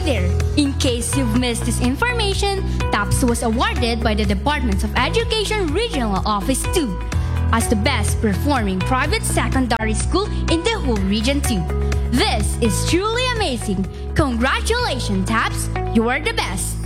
there, in case you've missed this information, TAPS was awarded by the Department of Education Regional Office 2 as the best performing private secondary school in the whole Region 2. This is truly amazing. Congratulations, TAPS! You are the best!